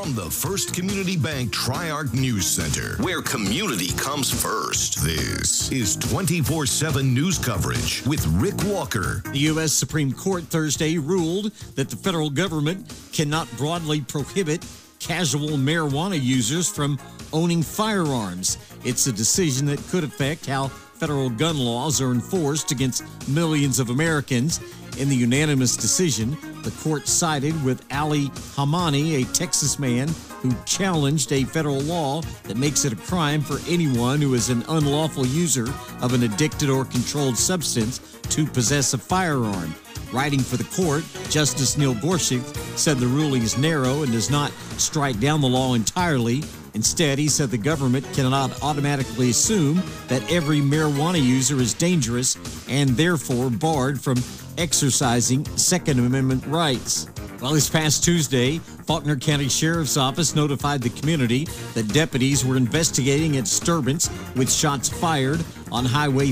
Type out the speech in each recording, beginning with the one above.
From the First Community Bank Tri-Arc News Center, where community comes first. This is 24/7 news coverage with Rick Walker. The U.S. Supreme Court Thursday ruled that the federal government cannot broadly prohibit casual marijuana users from owning firearms. It's a decision that could affect how federal gun laws are enforced against millions of Americans. In the unanimous decision, the court sided with Ali Hamani, a Texas man who challenged a federal law that makes it a crime for anyone who is an unlawful user of an addicted or controlled substance to possess a firearm. Writing for the court, Justice Neil Gorsuch said the ruling is narrow and does not strike down the law entirely. Instead, he said the government cannot automatically assume that every marijuana user is dangerous and therefore barred from exercising Second Amendment rights. Well, this past Tuesday, Faulkner County Sheriff's Office notified the community that deputies were investigating a disturbance with shots fired on Highway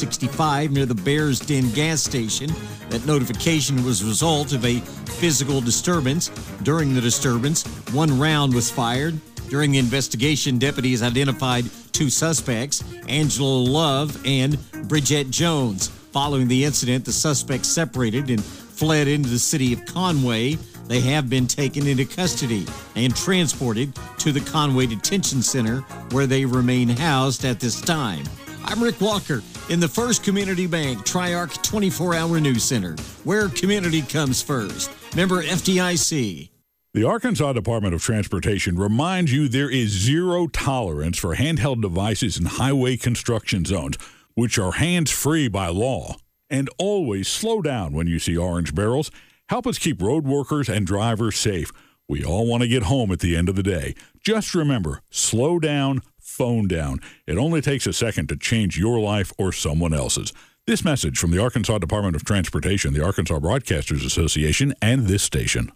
365 near the Bears Den gas station. That notification was a result of a physical disturbance. During the disturbance, one round was fired. During the investigation, deputies identified two suspects, Angela Love and Bridget Jones. Following the incident, the suspects separated and fled into the city of Conway. They have been taken into custody and transported to the Conway Detention Center, where they remain housed at this time. I'm Rick Walker in the First Community Bank Tri-Arc 24-Hour News Center, where community comes first. Member FDIC. The Arkansas Department of Transportation reminds you there is zero tolerance for handheld devices in highway construction zones, which are hands-free by law. And always slow down when you see orange barrels. Help us keep road workers and drivers safe. We all want to get home at the end of the day. Just remember, slow down, phone down. It only takes a second to change your life or someone else's. This message from the Arkansas Department of Transportation, the Arkansas Broadcasters Association, and this station.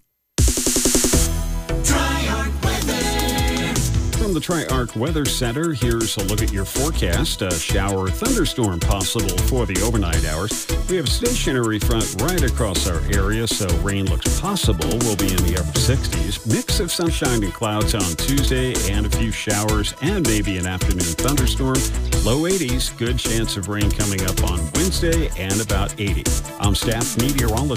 From the Tri-Arc Weather Center, here's a look at your forecast. A shower thunderstorm possible for the overnight hours. We have a stationary front right across our area, so rain looks possible. We'll be in the upper 60s. Mix of sunshine and clouds on Tuesday, and a few showers and maybe an afternoon thunderstorm. Low 80s, good chance of rain coming up on Wednesday, and about 80. I'm staff meteorologist